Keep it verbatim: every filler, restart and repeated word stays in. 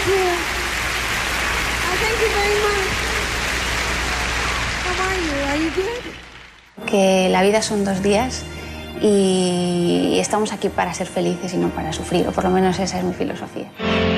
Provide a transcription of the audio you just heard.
you. Uh, thank you very much. How are you? Are you good? Que la vida son dos días y estamos aquí para ser felices y no para sufrir, o por lo menos esa es mi filosofía.